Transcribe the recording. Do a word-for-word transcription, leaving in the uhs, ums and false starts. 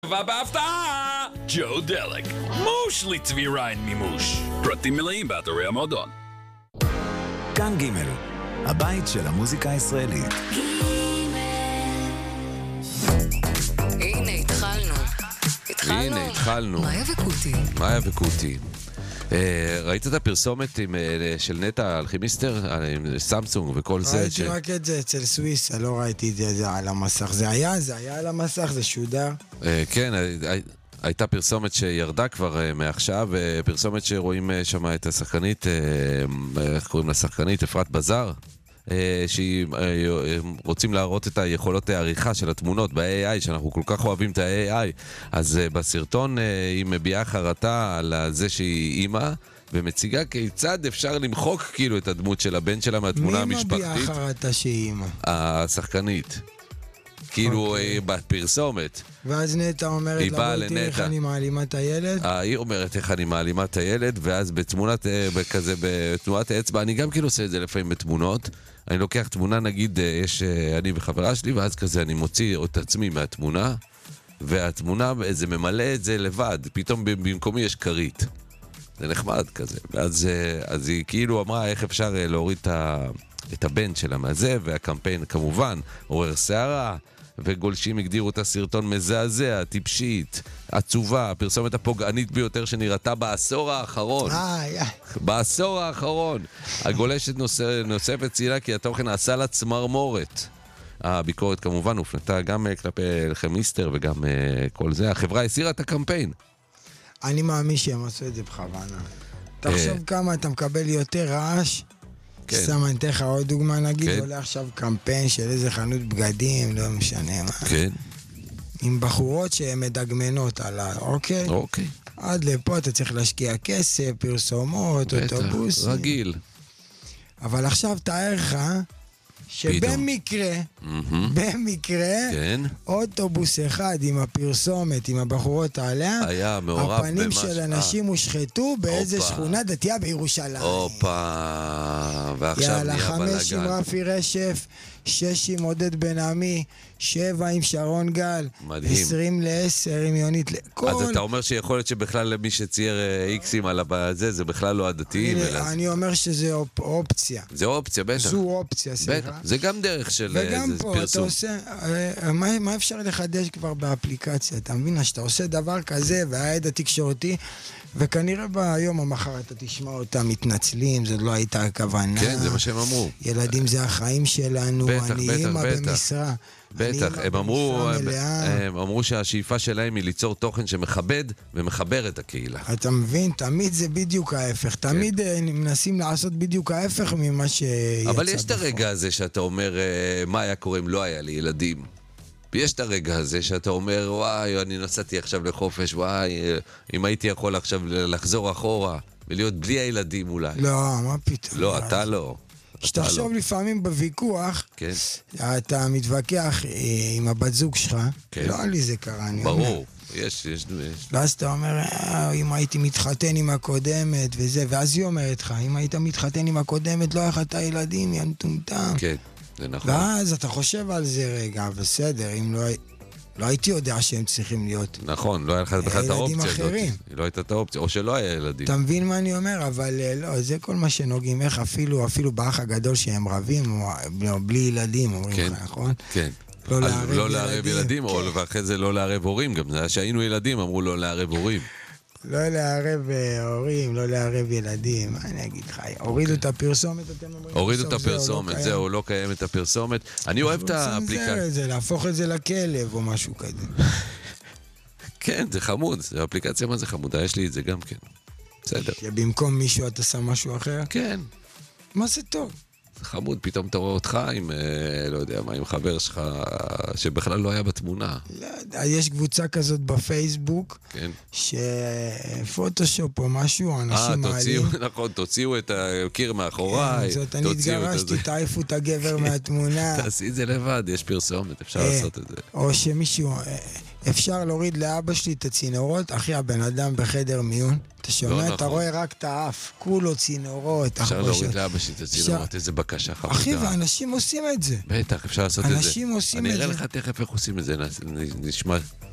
ובהפתעה, ג'ו דלק, מוש לצבי ריין מימוש. פרטים מלאים באתרי המועדון. כאן ג' הבית של המוזיקה הישראלית. הנה התחלנו. הנה התחלנו. מאיה וקוטי. מאיה וקוטי. ראית את הפרסומת של נטע אלכימיסטר, עם סמסונג וכל זה? ראיתי רק את זה אצל סוויס, לא ראיתי את זה על המסך. זה היה, זה היה על המסך, זה שודר. כן, הייתה פרסומת שירדה כבר מעכשיו, פרסומת שרואים שם את השחקנית, איך קוראים לשחקנית? אפרת בזר, שרוצים להראות את היכולות העריכה של התמונות ב-איי איי, שאנחנו כל כך אוהבים את ה-איי איי. אז בסרטון היא מביעה חרטה על זה שהיא אימא, ומציגה כיצד אפשר למחוק כאילו את הדמות של הבן שלה מהתמונה המשפחתית. מי מביעה חרטה שהיא אימא? השחקנית. כאילו בפרסומת. ואז נטע אומרת לה, בואי תראה איך אני מעלימה את הילד? היא אומרת איך אני מעלימה את הילד, ואז בתמונת, כזה, בתנועת האצבע, אני גם כאילו עושה את זה לפעמים בתמונות, אני לוקח תמונה, נגיד, יש אני וחברה שלי, ואז כזה אני מוציא את עצמי מהתמונה, והתמונה, זה ממלא את זה לבד, פתאום במקומי יש קרית. זה נחמד כזה. ואז אז היא כאילו אמרה איך אפשר להוריד את, ה, את הבן שלה מהזה, והקמפיין כמובן עורר שערה, וגולשים הגדירו את הסרטון מזעזע, טיפשית, עצובה, הפרסומת הפוגענית ביותר שנראתה בעשור האחרון. בעשור האחרון. הגולשת נוספת ציינה כי התוכן עשה לה צמרמורת. הביקורת כמובן הופנתה גם כלפי אלכימיסטר וגם כל זה. החברה הסירה את הקמפיין. אני מאמין שהם עשו את זה בכוונה. תחשוב כמה אתה מקבל יותר רעש. סתם אני אתן לך עוד דוגמה, נגיד, עולה עכשיו קמפיין של איזה חנות בגדים, לא משנה מה. כן. עם בחורות שהן מדגמנות עליו, אוקיי? אוקיי. עד לפה אתה צריך להשקיע כסף, פרסומות, אוטובוסים. רגיל. אבל עכשיו תאר לך שבמקרה, במקרה, אוטובוס אחד עם הפרסומת, עם הבחורות עליה, הפנים של אנשים הושחתו באיזה שכונה דתייה בירושלים. אופה, ועכשיו נהיה בלגן. יאללה, חמש עם רפי רשף, שש עם עודד בן עמי, שבע עם שרון גל, עשרים לעשר עם יונית לכל... אז אתה אומר שיכול להיות שבכלל למי שצייר איקסים על הזה, זה בכלל לא הדתיים? אני אומר שזה אופציה. זה אופציה, בטח. זו אופציה, סליחה. זה גם דרך של פרסום. וגם פה, אתה עושה... מה אפשר לחדש כבר באפליקציה? אתה מבין? שאתה עושה דבר כזה, והעד התקשורתי, וכנראה ביום המחר אתה תשמע אותם מתנצלים, זאת לא הייתה הכוונה. כן, זה מה שהם אמרו. ילדים זה החיים שלנו, אני אימא במשרה. בטח, הם אמרו, הם אמרו שהשאיפה שלהם היא ליצור תוכן שמכבד ומחבר את הקהילה. אתה מבין, תמיד זה בדיוק ההפך, תמיד מנסים לעשות בדיוק ההפך ממה שיצא. אבל יש את הרגע הזה שאתה אומר, מה היה קורה אם לא היה לי ילדים? ויש את הרגע הזה שאתה אומר, וואי, אני נסעתי עכשיו לחופש, וואי, אם הייתי יכול עכשיו לחזור אחורה ולהיות בלי הילדים אולי. לא, מה פתאום? לא, אתה לא. שתחשוב לפעמים בוויכוח, אתה מתווכח עם הבת זוג שלך, לא לי זה קרה, אני אומר. ברור, יש, יש, יש. ואז אתה אומר, אם הייתי מתחתן עם הקודמת וזה, ואז היא אומרת לך, אם היית מתחתן עם הקודמת, לא היה לך את הילדים, יא מטומטם. כן, זה נכון. ואז אתה חושב על זה רגע, בסדר, אם לא... לא הייתי יודע שהם צריכים להיות נכון, לא היה לך בכלל את האופציה. ילדים אחרים. לא הייתה את האופציה, או שלא היה ילדים. אתה מבין מה אני אומר? אבל לא, זה כל מה שנוגעים איך אפילו, אפילו באח הגדול שהם רבים, או בלי ילדים, אומרים לך, נכון? כן. לא לערב ילדים, ואחרי זה לא לערב הורים, גם שהיינו ילדים, אמרו לא לערב הורים. לא לערב הורים, לא לערב ילדים, מה אני אגיד לך, הורידו את הפרסומת, אתם אומרים, הורידו את הפרסומת, זהו, לא קיים את הפרסומת. אני אוהב את האפליקציה. להפוך את זה לכלב או משהו כזה. כן, זה חמוד, האפליקציה מה זה חמודה, יש לי את זה גם כן. בסדר. שבמקום מישהו אתה שם משהו אחר? כן. מה זה טוב? זה חמוד, פתאום אתה רואה אותך עם, לא יודע מה, עם חבר שלך שבכלל לא היה בתמונה. לא יודע, יש קבוצה כזאת בפייסבוק, כן. שפוטושופ או משהו, אנשים מעלים. נכון, תוציאו את הקיר מאחוריי. זאת, אני התגרשתי, תעיפו את הגבר מהתמונה. תעשי את זה לבד, יש פרסומת, אפשר לעשות את זה. או שמישהו... אפשר להוריד לאבא שלי את הצינורות, אחי הבן אדם בחדר מיון, אתה שומע, אתה רואה רק את האף, כולו צינורות. אפשר להוריד לאבא שלי את הצינורות, איזה בקשה חמודה. אחי, ואנשים עושים את זה. בטח, אפשר לעשות את זה. אנשים עושים את זה. אני אראה לך תכף איך עושים את זה, נשמע